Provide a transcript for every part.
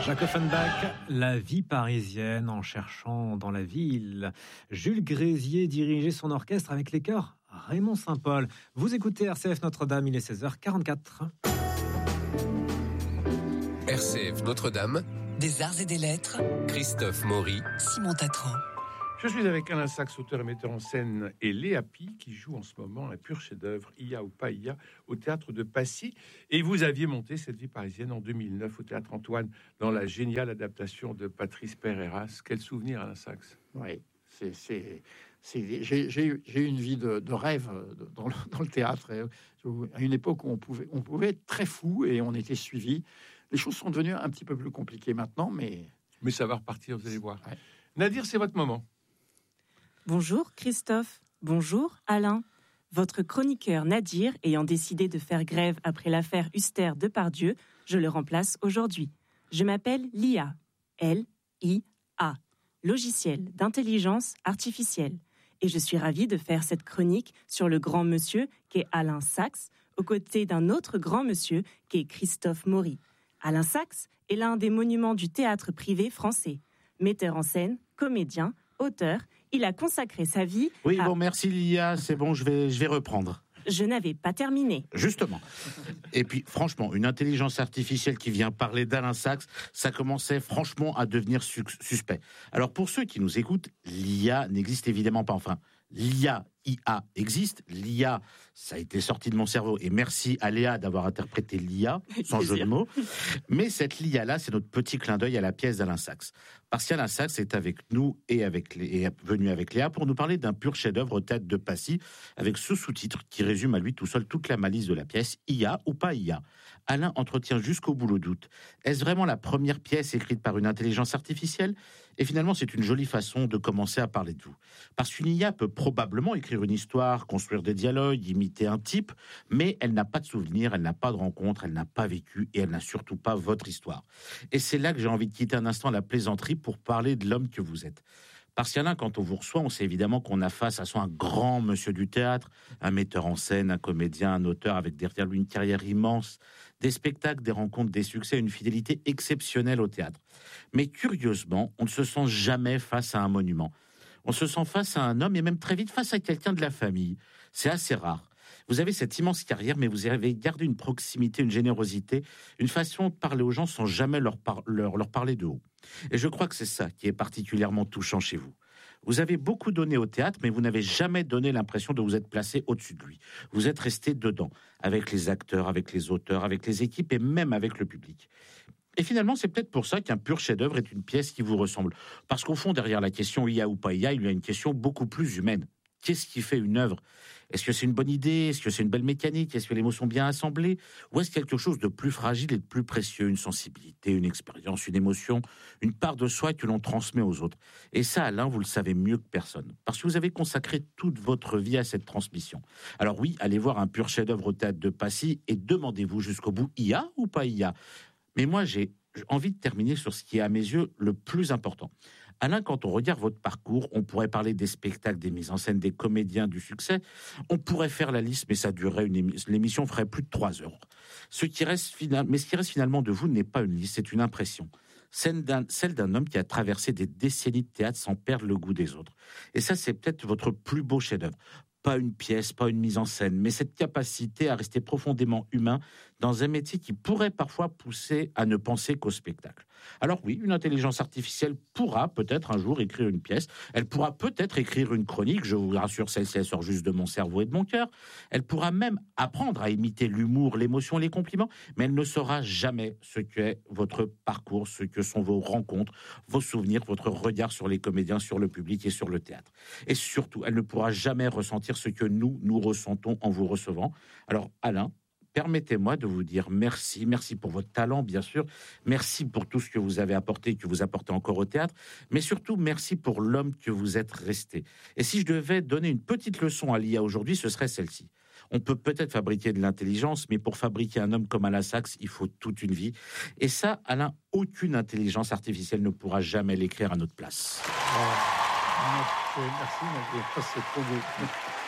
Jacques Offenbach, la vie parisienne en cherchant dans la ville. Jules Grézier dirigeait son orchestre avec les chœurs Raymond Saint-Paul. Vous écoutez RCF Notre-Dame, il est 16h44. RCF Notre-Dame, des arts et des lettres, Christophe Maury, Simon Tatran. Je suis avec Alain Sachs, auteur et metteur en scène, et Léa Pi, qui joue en ce moment un pur chef-d'œuvre, Iya ou pas Iya, au théâtre de Passy. Et vous aviez monté cette vie parisienne en 2009 au théâtre Antoine, dans la géniale adaptation de Patrice Pereiras. Quel souvenir, Alain Sachs? Oui, j'ai eu une vie de rêve dans le théâtre. À une époque où on pouvait être très fou et on était suivi. Les choses sont devenues un petit peu plus compliquées maintenant, mais ça va repartir, vous allez voir. Ouais. Nadir, c'est votre moment. Bonjour Christophe, bonjour Alain. Votre chroniqueur Nadir ayant décidé de faire grève après l'affaire Huster-Depardieu, je le remplace aujourd'hui. Je m'appelle Lia, L-I-A, logiciel d'intelligence artificielle. Et je suis ravie de faire cette chronique sur le grand monsieur qu'est Alain Sachs, aux côtés d'un autre grand monsieur qu'est Christophe Maury. Alain Sachs est l'un des monuments du théâtre privé français. Metteur en scène, comédien, auteur, il a consacré sa vie merci Lia, c'est bon, je vais reprendre. Je n'avais pas terminé. Justement. Et puis, franchement, une intelligence artificielle qui vient parler d'Alain Sachs, ça commençait franchement à devenir suspect. Alors, pour ceux qui nous écoutent, l'IA n'existe évidemment pas. Enfin, l'IA existe. L'IA, ça a été sorti de mon cerveau. Et merci à Léa d'avoir interprété l'IA, sans jeu de mots. Mais cette l'IA-là, c'est notre petit clin d'œil à la pièce d'Alain Sachs. Parce qu'Alain Sachs est avec nous et est venu avec Léa pour nous parler d'un pur chef-d'œuvre au théâtre de Passy, avec ce sous-titre qui résume à lui tout seul toute la malice de la pièce, IA ou pas IA. Alain entretient jusqu'au bout le doute. Est-ce vraiment la première pièce écrite par une intelligence artificielle ? Et finalement, c'est une jolie façon de commencer à parler de vous. Parce qu'une IA peut probablement écrire une histoire, construire des dialogues, imiter un type, mais elle n'a pas de souvenirs, elle n'a pas de rencontres, elle n'a pas vécu et elle n'a surtout pas votre histoire. Et c'est là que j'ai envie de quitter un instant la plaisanterie pour parler de l'homme que vous êtes. Parce qu'Alain, quand on vous reçoit, on sait évidemment qu'on a face à soi un grand monsieur du théâtre, un metteur en scène, un comédien, un auteur avec derrière lui une carrière immense, des spectacles, des rencontres, des succès, une fidélité exceptionnelle au théâtre. Mais curieusement, on ne se sent jamais face à un monument. On se sent face à un homme et même très vite face à quelqu'un de la famille. C'est assez rare. Vous avez cette immense carrière, mais vous avez gardé une proximité, une générosité, une façon de parler aux gens sans jamais leur parler de haut. Et je crois que c'est ça qui est particulièrement touchant chez vous. Vous avez beaucoup donné au théâtre, mais vous n'avez jamais donné l'impression de vous être placé au-dessus de lui. Vous êtes resté dedans, avec les acteurs, avec les auteurs, avec les équipes et même avec le public. Et finalement, c'est peut-être pour ça qu'un pur chef-d'œuvre est une pièce qui vous ressemble. Parce qu'au fond, derrière la question IA ou pas IA, il y a une question beaucoup plus humaine. Qu'est-ce qui fait une œuvre ? Est-ce que c'est une bonne idée ? Est-ce que c'est une belle mécanique ? Est-ce que les mots sont bien assemblés ? Ou est-ce quelque chose de plus fragile et de plus précieux ? Une sensibilité, une expérience, une émotion, une part de soi que l'on transmet aux autres. Et ça, Alain, vous le savez mieux que personne. Parce que vous avez consacré toute votre vie à cette transmission. Alors oui, allez voir un pur chef-d'œuvre au théâtre de Passy et demandez-vous jusqu'au bout, IA ou pas IA ? Mais moi, j'ai envie de terminer sur ce qui est à mes yeux le plus important. Alain, quand on regarde votre parcours, on pourrait parler des spectacles, des mises en scène, des comédiens, du succès. On pourrait faire la liste, mais ça durerait l'émission ferait plus de 3 heures. Ce qui reste finalement de vous n'est pas une liste, c'est une impression. Celle d'un homme qui a traversé des décennies de théâtre sans perdre le goût des autres. Et ça, c'est peut-être votre plus beau chef-d'œuvre. Pas une pièce, pas une mise en scène, mais cette capacité à rester profondément humain dans un métier qui pourrait parfois pousser à ne penser qu'au spectacle. Alors oui, une intelligence artificielle pourra peut-être un jour écrire une pièce, elle pourra peut-être écrire une chronique, je vous rassure, celle-ci elle sort juste de mon cerveau et de mon cœur, elle pourra même apprendre à imiter l'humour, l'émotion, les compliments, mais elle ne saura jamais ce qu'est votre parcours, ce que sont vos rencontres, vos souvenirs, votre regard sur les comédiens, sur le public et sur le théâtre. Et surtout, elle ne pourra jamais ressentir ce que nous ressentons en vous recevant. Alors Alain, permettez-moi de vous dire merci. Merci pour votre talent, bien sûr. Merci pour tout ce que vous avez apporté et que vous apportez encore au théâtre. Mais surtout, merci pour l'homme que vous êtes resté. Et si je devais donner une petite leçon à l'IA aujourd'hui, ce serait celle-ci. On peut peut-être fabriquer de l'intelligence, mais pour fabriquer un homme comme Alain Sachs, il faut toute une vie. Et ça, Alain, aucune intelligence artificielle ne pourra jamais l'écrire à notre place. Merci, c'est trop beau.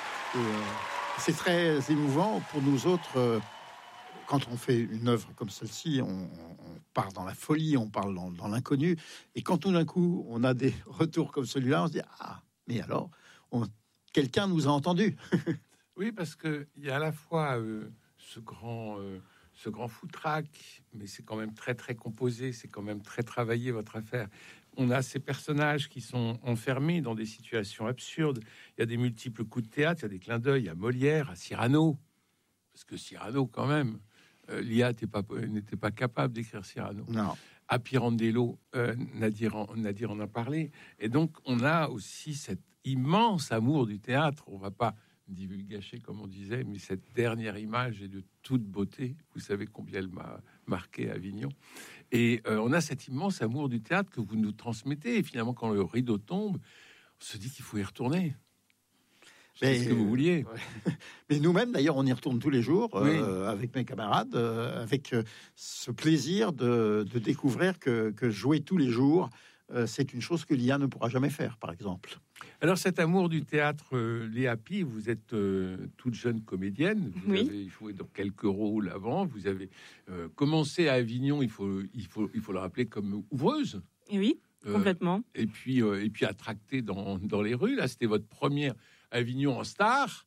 C'est très émouvant pour nous autres. Quand on fait une œuvre comme celle-ci, part dans la folie, on parle dans l'inconnu. Et quand tout d'un coup, on a des retours comme celui-là, on se dit « Ah, mais alors, quelqu'un nous a entendus. » Oui, parce qu'il y a à la fois ce grand foutraque, mais c'est quand même très, très composé, c'est quand même très travaillé, votre affaire. On a ces personnages qui sont enfermés dans des situations absurdes. Il y a des multiples coups de théâtre, il y a des clins d'œil à Molière, à Cyrano. Parce que Cyrano, quand même, Lia n'était pas capable d'écrire Cyrano. Non. À Pirandello, Nadir en a parlé. Et donc, on a aussi cet immense amour du théâtre. On ne va pas divulgacher, comme on disait, mais cette dernière image est de toute beauté. Vous savez combien elle m'a marqué à Avignon. Et on a cet immense amour du théâtre que vous nous transmettez. Et finalement, quand le rideau tombe, on se dit qu'il faut y retourner. C'est ce que vous vouliez. Ouais. Mais nous-mêmes, d'ailleurs, on y retourne tous les jours Oui. avec mes camarades, avec ce plaisir de découvrir que jouer tous les jours, c'est une chose que l'IA ne pourra jamais faire, par exemple. Alors, cet amour du théâtre, Léa Pi, vous êtes toute jeune comédienne. Vous avez joué dans quelques rôles avant. Vous avez commencé à Avignon, il faut le rappeler, comme ouvreuse. Et oui, complètement. Et puis à tracter dans les rues. Là, c'était votre première Avignon en star.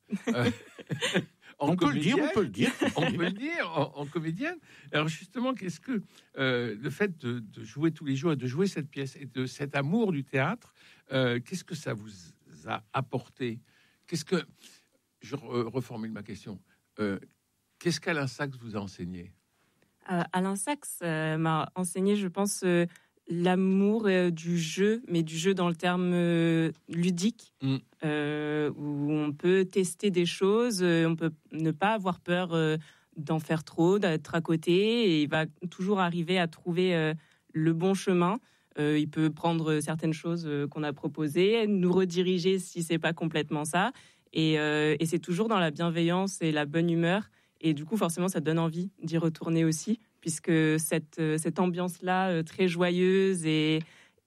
On peut le dire. On peut le dire en comédienne. Alors justement, qu'est-ce que le fait de jouer tous les jours et de jouer cette pièce et de cet amour du théâtre, qu'est-ce que ça vous a apporté? Qu'est-ce que je reformule ma question. Qu'est-ce qu'Alain Sachs vous a enseigné? Alain Sachs m'a enseigné, je pense, l'amour du jeu, mais du jeu dans le terme ludique, où on peut tester des choses, on peut ne pas avoir peur d'en faire trop, d'être à côté, et il va toujours arriver à trouver le bon chemin. Il peut prendre certaines choses qu'on a proposées, nous rediriger si c'est pas complètement ça, et c'est toujours dans la bienveillance et la bonne humeur, et du coup forcément ça donne envie d'y retourner aussi, puisque cette ambiance-là très joyeuse et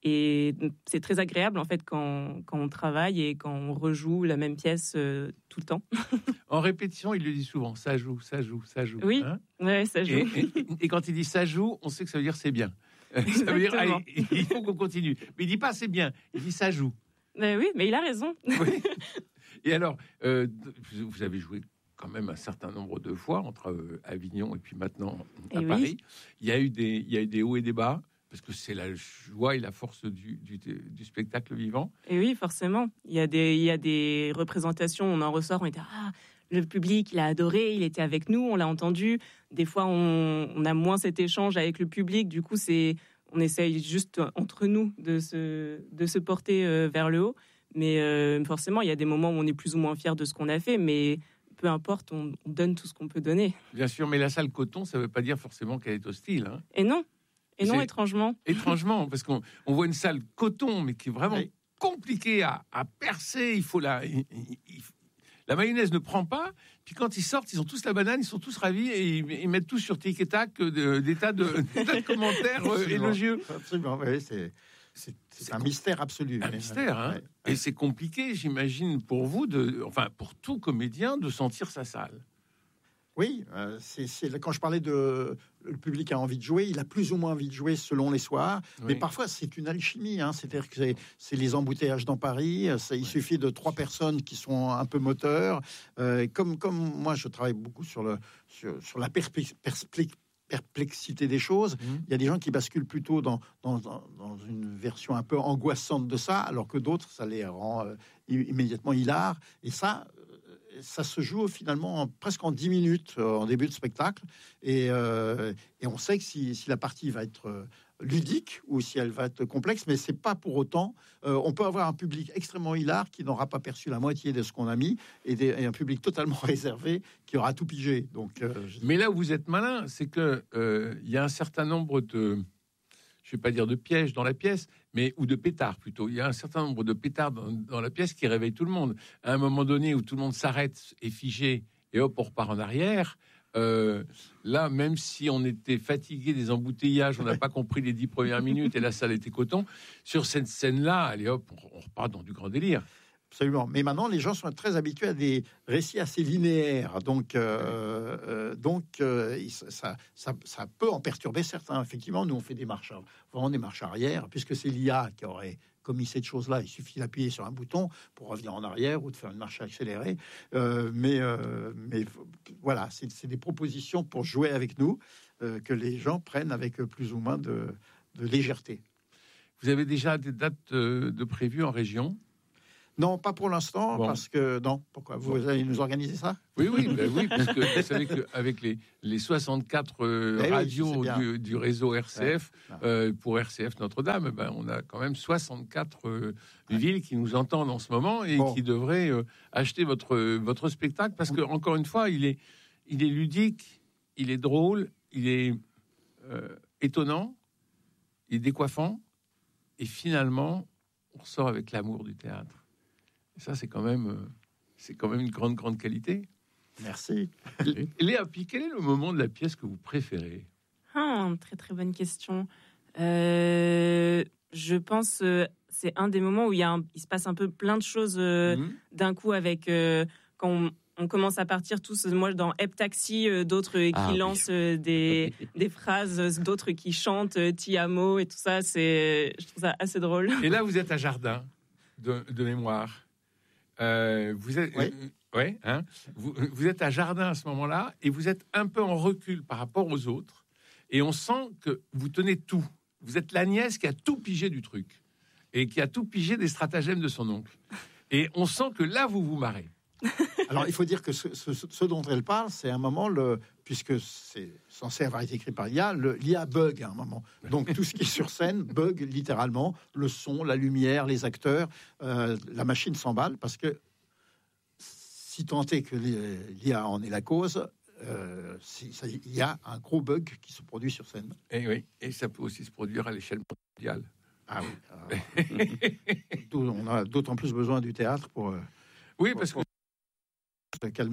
c'est très agréable en fait quand on travaille et quand on rejoue la même pièce tout le temps. En répétition, il le dit souvent, ça joue, ça joue, ça joue. Oui, hein, ouais, ça joue. Et quand il dit ça joue, on sait que ça veut dire c'est bien. Ça veut dire allez, il faut qu'on continue. Mais il dit pas c'est bien, il dit ça joue. Oui, mais il a raison. Oui. Et alors, vous avez joué quand même un certain nombre de fois entre Avignon et puis maintenant à Paris. Oui. Il y a eu des hauts et des bas, parce que c'est la joie et la force du spectacle vivant. Et oui, forcément. Il y a des représentations, on en ressort, on était le public, il a adoré, il était avec nous, on l'a entendu. Des fois, on a moins cet échange avec le public. Du coup, on essaye juste entre nous de se porter vers le haut. Mais forcément, il y a des moments où on est plus ou moins fier de ce qu'on a fait, mais peu importe, on donne tout ce qu'on peut donner. Bien sûr, mais la salle coton, ça ne veut pas dire forcément qu'elle est hostile. Hein. Et non, étrangement. Étrangement, parce qu'on voit une salle coton, mais qui est vraiment compliquée à percer. Il faut la mayonnaise ne prend pas. Puis quand ils sortent, ils ont tous la banane, ils sont tous ravis et ils mettent tout sur tic et tac des tas de commentaires élogieux. Absolument, oui, c'est un mystère absolu. Un mystère, hein. Et c'est compliqué, j'imagine, pour vous, pour tout comédien, de sentir sa salle. Oui, quand je parlais le public a envie de jouer, il a plus ou moins envie de jouer selon les soirs, mais parfois c'est une alchimie, hein, c'est-à-dire que c'est les embouteillages dans Paris, il suffit de 3 personnes qui sont un peu moteurs, comme moi je travaille beaucoup sur la perplexité des choses. Il y a des gens qui basculent plutôt dans une version un peu angoissante de ça, alors que d'autres, ça les rend immédiatement hilars. Et ça se joue finalement presque en 10 minutes en début de spectacle. Et on sait que si la partie va être ludique ou si elle va être complexe, mais c'est pas pour autant. On peut avoir un public extrêmement hilar qui n'aura pas perçu la moitié de ce qu'on a mis et un public totalement réservé qui aura tout pigé. Donc, mais là où vous êtes malin, c'est que il y a un certain nombre de, je vais pas dire de pièges dans la pièce, ou de pétards plutôt. Il y a un certain nombre de pétards dans la pièce qui réveillent tout le monde. À un moment donné où tout le monde s'arrête, est figé, et hop, on repart en arrière. Là, même si on était fatigué des embouteillages, on n'a pas compris les 10 premières minutes et la salle était coton, sur cette scène-là, allez hop, on repart dans du grand délire. Absolument. Mais maintenant, les gens sont très habitués à des récits assez linéaires. Donc, ça peut en perturber certains. Effectivement, nous, on fait vraiment des marches arrière, puisque c'est l'IA qui aurait commis cette chose-là. Il suffit d'appuyer sur un bouton pour revenir en arrière ou de faire une marche accélérée. Mais voilà, c'est des propositions pour jouer avec nous que les gens prennent avec plus ou moins de légèreté. Vous avez déjà des dates de prévues en région ? Non, pas pour l'instant, Bon. parce que... Non, pourquoi ? Vous allez nous organiser ça ? Oui, parce que vous savez qu'avec les 64 radios du réseau RCF, pour RCF Notre-Dame, on a quand même 64 villes qui nous entendent en ce moment et qui devraient acheter votre spectacle, parce que, encore une fois, il est ludique, il est drôle, il est étonnant, il est décoiffant, et finalement, on ressort avec l'amour du théâtre. Et ça, c'est quand même une grande qualité. Merci. Léa Pi, quel est le moment de la pièce que vous préférez ? Très très bonne question. Je pense c'est un des moments où il se passe un peu plein de choses d'un coup, avec quand on commence à partir tous, moi dans Heptaxi, d'autres qui lancent des phrases, d'autres qui chantent Ti amo et tout ça. Je trouve ça assez drôle. Et là, vous êtes à Jardin de mémoire. Vous êtes, vous êtes à Jardin à ce moment-là, et vous êtes un peu en recul par rapport aux autres, et on sent que vous tenez tout. Vous êtes la nièce qui a tout pigé du truc, et qui a tout pigé des stratagèmes de son oncle. Et on sent que là, vous vous marrez. Alors, il faut dire que ce dont elle parle, c'est un moment, puisque c'est censé avoir été écrit par l'IA bug à un moment. Donc, tout ce qui est sur scène bug littéralement. Le son, la lumière, les acteurs, la machine s'emballe, parce que si tant est que l'IA en est la cause, il y a un gros bug qui se produit sur scène. Et oui, et ça peut aussi se produire à l'échelle mondiale. Ah oui. On a d'autant plus besoin du théâtre pour... Oui, parce que calmer.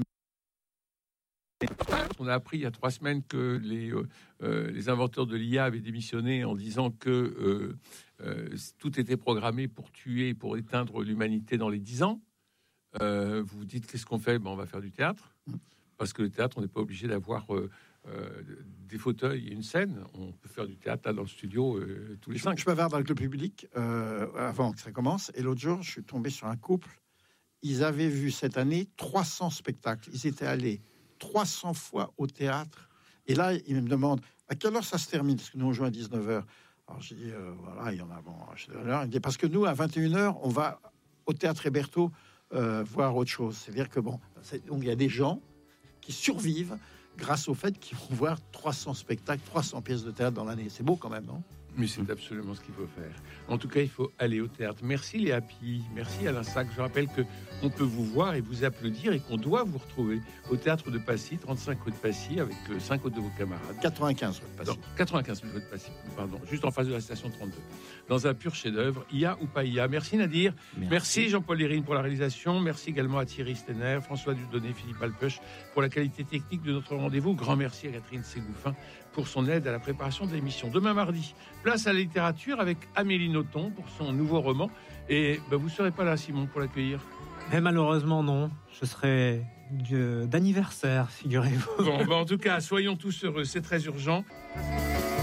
On a appris il y a 3 semaines que les inventeurs de l'IA avaient démissionné en disant que tout était programmé pour tuer, pour éteindre l'humanité dans les 10 ans. Vous vous dites, qu'est-ce qu'on fait ? On va faire du théâtre. Parce que le théâtre, on n'est pas obligé d'avoir des fauteuils et une scène. On peut faire du théâtre là dans le studio tous les 5. Je bavarde avec le public avant que ça commence. Et l'autre jour, je suis tombé sur un couple. Ils avaient vu cette année 300 spectacles. Ils étaient allés 300 fois au théâtre. Et là, ils me demandent à quelle heure ça se termine, parce que nous, on joue à 19h. Alors, j'ai dit, voilà, il y en a... Il dit, parce que nous, à 21h, on va au théâtre Héberto voir autre chose. C'est-à-dire que, donc, il y a des gens qui survivent grâce au fait qu'ils vont voir 300 spectacles, 300 pièces de théâtre dans l'année. C'est beau quand même, non ? Mais c'est absolument ce qu'il faut faire. En tout cas, il faut aller au théâtre. Merci Léa Pi, merci Alain Sac. Je rappelle qu'on peut vous voir et vous applaudir, et qu'on doit vous retrouver au théâtre de Passy, 35 rue de Passy, avec 5 autres de vos camarades. 95 rue de Passy. 95 rue de Passy, pardon, juste en face de la station 32. Dans un pur chef-d'œuvre, IA ou pas IA. Merci Nadir. Merci Jean-Paul Lérine pour la réalisation. Merci également à Thierry Stenner, François Dudonné, Philippe Alpeuch pour la qualité technique de notre rendez-vous. Grand merci à Catherine Ségouffin pour son aide à la préparation de l'émission. Demain mardi, place à la littérature avec Amélie Nothomb pour son nouveau roman. Et vous ne serez pas là, Simon, pour l'accueillir ? Mais malheureusement, non. Je serai d'anniversaire, figurez-vous. Bon, en tout cas, soyons tous heureux. C'est très urgent.